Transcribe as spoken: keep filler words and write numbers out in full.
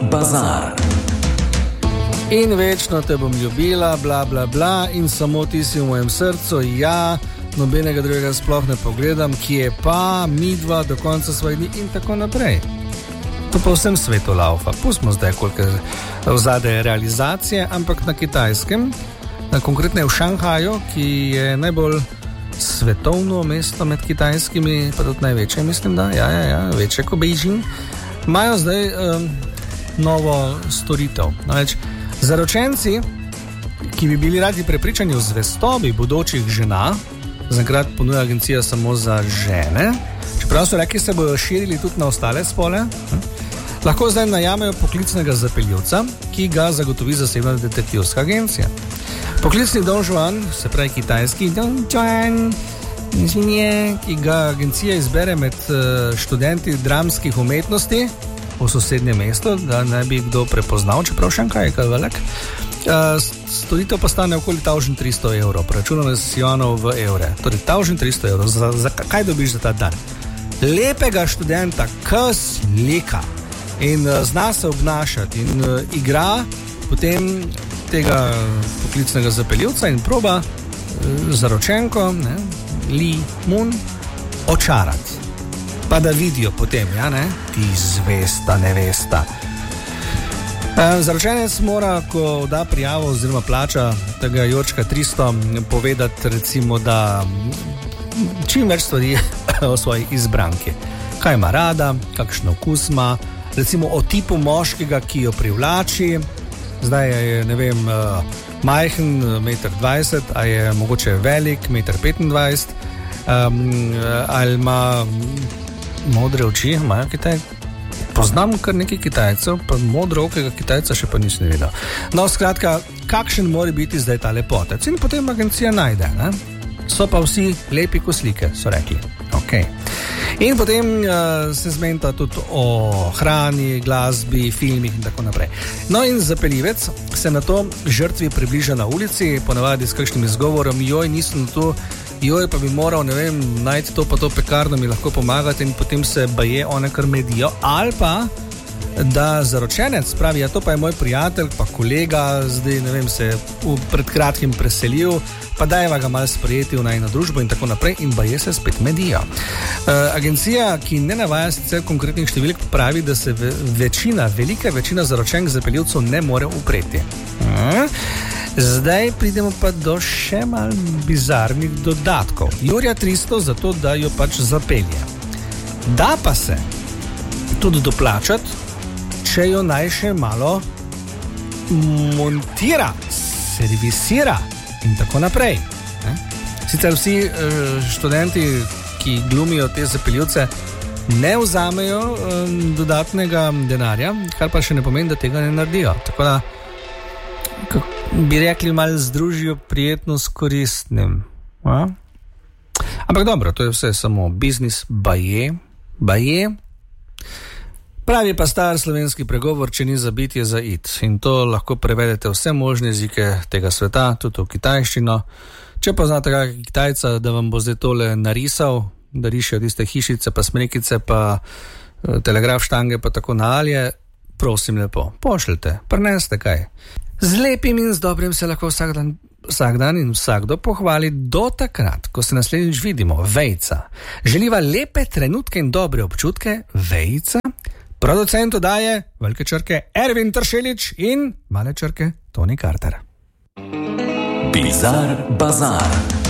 bazar. In večno te bom ljubila, bla bla bla, in samo ti si v mojem srcu, ja, nobenega drugega sploh ne pogledam, ki je pa midva do konca svojih dni in tako naprej. To po vsem svetu laufa. Pustimo zdaj, koliko je vzadej realizacije, ampak na Kitajskem, konkretno v Šanghaju, ki je najbolj svetovno mesto med kitajskimi, pa tudi največje, mislim, da, ja, ja, ja, večje kot Beijing, imajo zdaj um, novo storitev. Namreč, zaročenci, ki bi bili radi prepričani v zvestobi bodočih žena, zaenkrat ponuja agencija samo za žene, čeprav so rekli, se bojo širili tudi na ostale spole, hm? Lahko zdaj najamejo poklicnega zapeljivca, ki ga zagotovi zasebna detektivska agencija. Poklicni Don Juan, se pravi kitajski Don Juan, ki ga agencija izbere med študenti dramskih umetnosti v sosednjem mestu, da ne bi kdo prepoznal, čeprav Šanghaj je kaj velik. Storitev pa stane okoli tisoč tristo evrov, preračunano z juanov v evre. Torej, tisoč tristo evrov, za, za kaj dobiš za ta dan? Lepega študenta, ki slika in uh, zna se obnašati in uh, igra potem tega poklicnega zapeljivca in proba uh, zaročenko, ne, Li Mun, očarati. Pa da vidijo potem, ja, ne, ti zvesta nevesta. Uh, zaročenec mora, ko da prijavo oziroma plača tega Jorčka tristo, povedati recimo, da čim več stvari o svoji izbranki. Kaj ima rada, kakšen okus ima, recimo o tipu moškega, ki jo privlači. Zdaj je, ne vem, uh, majhen, meter dvajset, a je mogoče velik, meter petindvajset, um, ali ima modre oči, imajo Kitaj. Poznam kar nekaj Kitajcev, pa modrookega Kitajca še pa nisem videl. No, skratka, kakšen mora biti zdaj ta lepotec? In potem agencija najde, ne? So pa vsi lepi kot slike, so rekli. Okay. In potem uh, se zmenta tudi o hrani, glasbi, filmih in tako naprej. No in zapeljivec se na to žrtvi približa na ulici, ponavadi s kakšnim izgovorom, joj, nisem tu, joj, pa bi moral, ne vem, najti to pa to pekarno, mi lahko pomagati, in potem se baje one kar medijo, ali pa da zaročenec pravi, ja, to pa je moj prijatelj, pa kolega, zdaj, ne vem, se je pred kratkim preselil, pa dajeva ga malo sprejeti v najno družbo in tako naprej, in baje se spet medijo. E, agencija, ki ne navaja sicer konkretnih številk, pravi, da se ve, večina, velika večina zaročenk zapeljivcev ne more upreti. E, zdaj pridemo pa do še malo bizarnih dodatkov. Jurja tristo za to, da jo pač zapelje. Da pa se tudi doplačati, če jo naj še malo montira, servisira in tako naprej. Ne? Sicer vsi študenti, ki glumijo te zapeljivce, ne vzamejo um, dodatnega denarja, kar pa še ne pomeni, da tega ne naredijo. Tako da, bi rekli, malo združijo prijetno s koristnim. A? Ampak dobro, to je vse samo biznis, baje, baje. Pravi pa star slovenski pregovor, če ni za bit, je za it. In to lahko prevedete vse možne jezike tega sveta, tudi v kitajščino. Če pa znate kakega Kitajca, da vam bo zdaj tole narisal, da rišejo tiste hišice, pa smrekice, pa telegraf štange, pa tako nadalje, prosim lepo, pošljite, prineste kaj. Z lepim in z dobrim se lahko vsak dan, vsak dan in vsakdo pohvali do takrat, ko se naslednjič vidimo. Vejca. Želiva lepe trenutke in dobre občutke. Vejca. Producent oddaje, velike črke, Ervin Tršelič in male črke, Toni Carter. Bizar bazar.